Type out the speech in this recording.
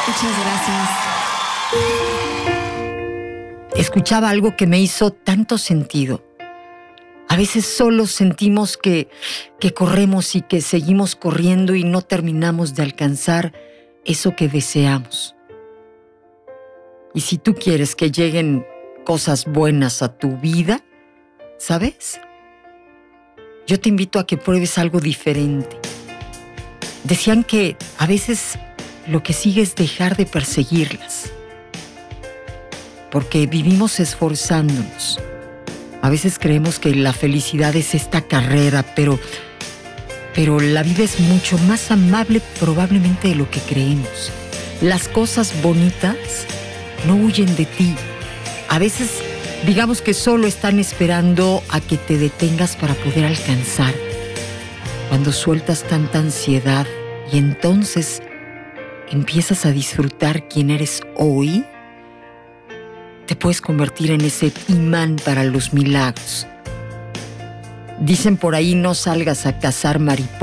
Muchas gracias. Escuchaba algo que me hizo tanto sentido. A veces solo sentimos que corremos y que seguimos corriendo y no terminamos de alcanzar eso que deseamos. Y si tú quieres que lleguen cosas buenas a tu vida, ¿sabes? Yo te invito a que pruebes algo diferente. Decían que a veces lo que sigue es dejar de perseguirlas, porque vivimos esforzándonos. A veces creemos que la felicidad es esta carrera, pero la vida es mucho más amable probablemente de lo que creemos. Las cosas bonitas no huyen de ti. A veces, digamos que solo están esperando a que te detengas para poder alcanzar. Cuando sueltas tanta ansiedad y entonces empiezas a disfrutar quién eres hoy, te puedes convertir en ese imán para los milagros. Dicen por ahí, no salgas a cazar mariposas.